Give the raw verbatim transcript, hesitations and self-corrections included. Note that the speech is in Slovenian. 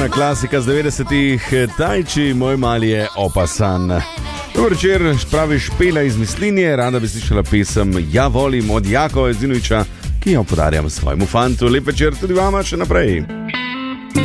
Ona klasika z devetdesetih, Tajči, moj mali je opasan. Dober večer, pravi Špela iz Mislinje, rada bi slišala pesem Ja volim od Jakova Zinoviča, ki jo podarjam svojemu fantu. Lep večer tudi vama še naprej.